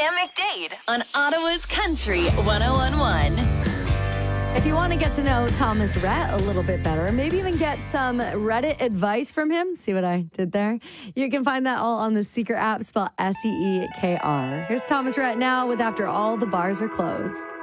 McDade on Ottawa's Country 101.1. If you want to get to know Thomas Rhett a little bit better, maybe even get some Reddit advice from him, see what I did there? You can find that all on the Seeker app, spelled Seekr. Here's Thomas Rhett now with After All the Bars Are Closed.